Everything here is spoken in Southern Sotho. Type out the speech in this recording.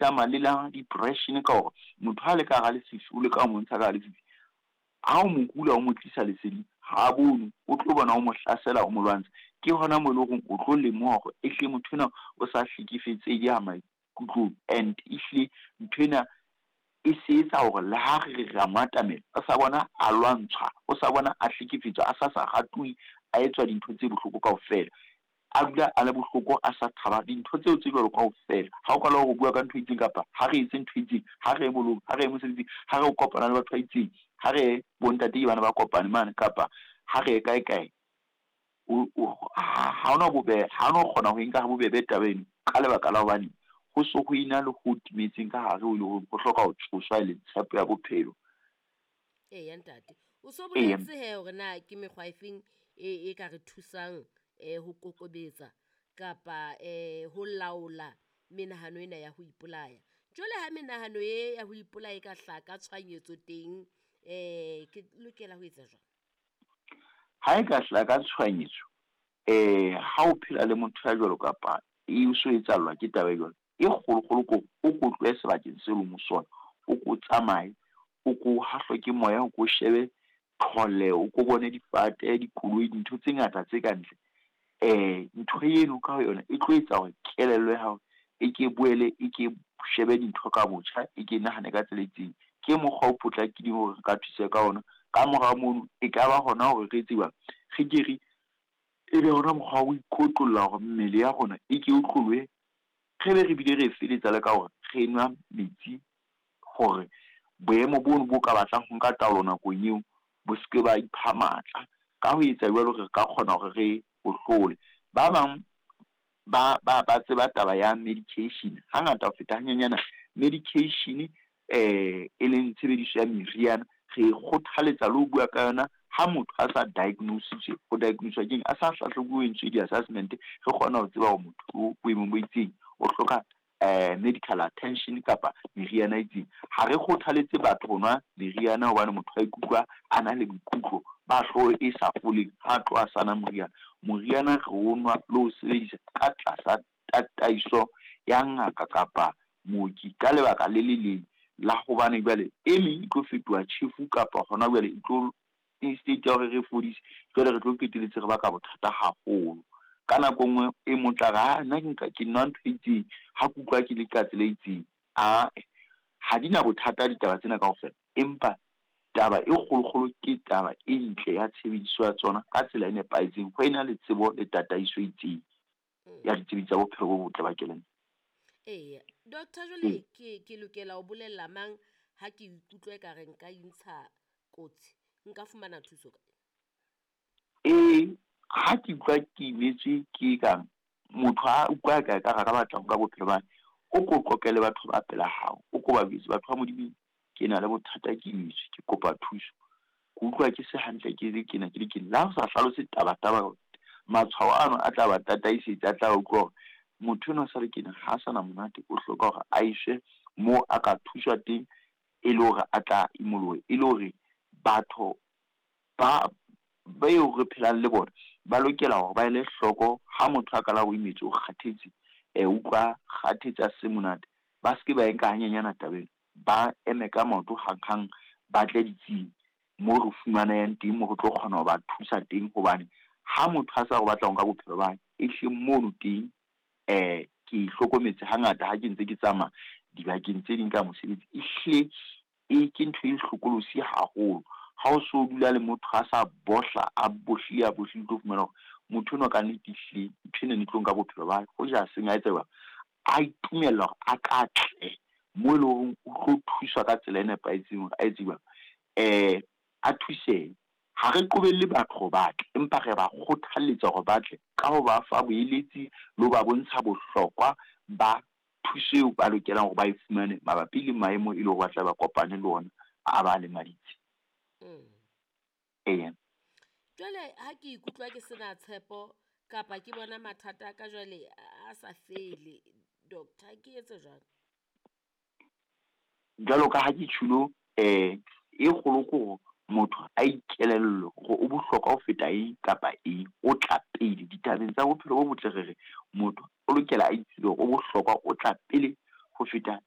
tsamaya le la depression ka hore motho ha le ka ga le sefi o le ka mo ntsha ka le sefi ha o mo hula o mo tlisa lesedi ha bone o tlo bona o mo hlasela o mo lwantsha ke hona mo le go o tlo lemoga go ehle motho na o sa hlekefetse di ama kutlong and ehle mthena e se etsa hore le ha re ra matamela o sa bona a lwantshwa o sa bona a hlekefetswa a sa gatui a etswa dintho tse bohloko kaofela a dula a le bohloko a sa thaba dintho tseo tse jwalo kaofela ha o ka la go bua ka ntho e itseng kapa ha re etse ntho e itseng ha re bolong ha re mosebetsing ha re kopana le batho ba itseng ha re bontate bana ba kopane mane kapa ha re kae kae ha ona bobebe ha ona kgona ho nka bobebe tabeng ka lebaka la hobane go so go ina le go timetseng ka hare o ile go hloka ho tshoswa le tshepo ya bophelo ya ntate o so boletse he hore na ke mekgwa efeng e ka re thusang ho kokobetsa kapa ho laola menahano ena ya ho ipolaya jole ha menahano ya ho ipolaya ka hlaka tshwanyetso teng ke lokela ho etsa jwang ha e ka hlaka tshwanyetso ha o phela le motho ya jwalo kapa e so etsallwa ke taba jwalo e kgolo ko o go tlwe sebakeng se mo sona o go tsamaye o go hahlwe ke moya o go shebe tlhole o go bone difate dikoloi dintho tse ngata tse ka ntle ntho eno ka yona e tlo etsa hore kelello ya hao e ke boele e ke shebe dintho ka botjha e ke nahane ka tseletseng ke mokgwa o potlakile hore re ka thusa ka ona ka mora mono e ka ba hona hore re tseba re kere e be hona mokgwa o ikotlolla hore mmele ya rona e ke utlolwe re be re bile re feletsa le ka hore re nwa metsi hore boemo bono bo ka batlang ho nka taolo nakong eo bo seke ba ipha matla ka ho etsa jwalo re ka kgona hore re bohlole ba bang ba tseba taba ya medication hangata ho feta hanyenyana medication e leng tshebediso ya meriana re kgothaletsa le ho bua ka yona ha motho a sa diagnosiswe ho diagnoswa keng a sa hlahlobuwe di-assessment re kgona ho tseba hore motho o boemong bo itseng o hloka medical attention kapa meriana e itseng ha re kgothaletse batho ho nwa meriana hobane motho a ikutlwa a na le boikutlo ba hlooho e sa foleng ha tlo a sana moriana re o nwa le ho sebedisa ka tlasa tataiso ya ngaka kapa mooki ka lebaka le le leng la hobane jwale e meng e tlo fetoha tjhefu kapa hona jwale e tlo instead ya hore re fodise jwale re tlo qeteletse re ba ka bothata haholo ka nako nngwe e motla nna ke nna ntho e itseng ha kutlwa ke le ka tsela e itseng ha di na bothata ditaba tsena kaofela empa taba e kgolo ke taba e ntle ya tshebediso ya tsona ka tsela e nepahetseng ho ena le tsebo le tataiso itseng ya ditsebi tsa bophelo bo botle ba kelello Dr. Jole ke lokela ho bolella mang ha ke ikutlwa e ka re nka intsha kotsi nka fumana thuso ka ha ke utlwa ke imetswe ke ka motho a utlwa ka ra batla ka bophelo ba o ko qokele batho ba pela hao o ko ba bitse batho ba modimo ke na le bothata ke imetswe ke kopa thuso ke utlwa ke se hantle ke la ho sa hlalose taba matshwao ano a tla ba tataisetsa a tla utlwa hore motho no sa re kena ha sana monate o hloka hore a iswe mo a ka thuswa teng e le hore a tla imolohe e le hore batho ba eo re phelang le bona ba lokela hore ba ile hloko ha motho a kala o imetse o kgathetse utlwa kgathetse a se monate ba ske ba enka hanyenyana tabeng ba eme ka maoto hanghang ba tle ditsing mo re fumanang teng mo re tlo kgona ho ba thusa teng hobane ha motho a sa go batla ho nka bophelo ba ehle mono teng ke hlokometse hangata ha ke ntse ke tsamaya dibakeng tse ding ka mosebetsi ehle ke ntho e hlokolosi haholo ha o so dula le motho a sa bohla a bohlile tlo fumana hore motho no ka nnete ehle ntho ene ne tlo nka bophelo ba ho ja seng a etsa a itumella hore a ka tle mo e leng o tlo thuswa ka tsela e nepahetseng hore a etse a thuse ha re qobelle batho batle empa re ba kgothaletsa hore batle ka ho ba fa boeletsi le ho ba bontsha bohlokwa ba thuseo ba lokelang hore ba e fumane mabapi le maemo e le hore ba tla ba kopane le ona a ba le maditse jwale ha ke ikutlwa ke sena tshepo kapa ke bona mathata ka jwale a sa fele doctor ke etse jwang jwalo ka ha ke tshilo e kgolo motho a ikelello go o bohlokwa ho feta kapa o tla pele ditabeng tsa bophelo bo botle re motho o lokela a itse o bohlokwa o tla pele ho feta